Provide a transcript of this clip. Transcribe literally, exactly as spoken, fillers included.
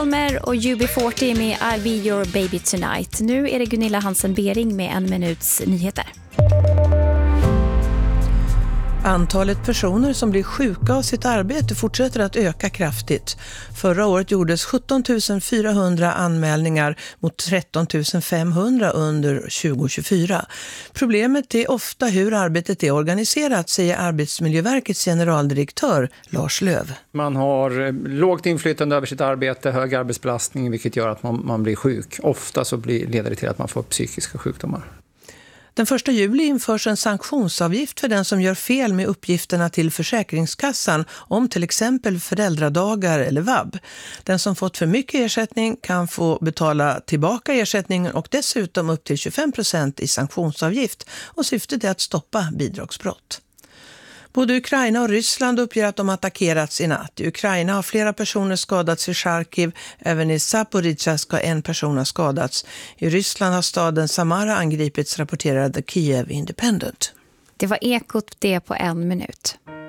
Och U B fyrtio med I'll be your baby tonight. Nu är det Gunilla Hansen-Bering med en minuts nyheter. Antalet personer som blir sjuka av sitt arbete fortsätter att öka kraftigt. Förra året gjordes sjutton tusen fyrahundra anmälningar mot tretton tusen femhundra under tjugo tjugofyra. Problemet är ofta hur arbetet är organiserat, säger Arbetsmiljöverkets generaldirektör Lars Löv. Man har lågt inflytande över sitt arbete, hög arbetsbelastning, vilket gör att man, man blir sjuk. Ofta så blir, leder det till att man får psykiska sjukdomar. Den första juli införs en sanktionsavgift för den som gör fel med uppgifterna till Försäkringskassan om till exempel föräldradagar eller vab. Den som fått för mycket ersättning kan få betala tillbaka ersättningen och dessutom upp till tjugofem procent i sanktionsavgift, och syftet är att stoppa bidragsbrott. Både Ukraina och Ryssland uppger att de attackerats i natt. I Ukraina har flera personer skadats i Charkiv. Även i Zaporizjzja ska en person ha skadats. I Ryssland har staden Samara angripits, rapporterade Kiev Independent. Det var Ekot det på en minut.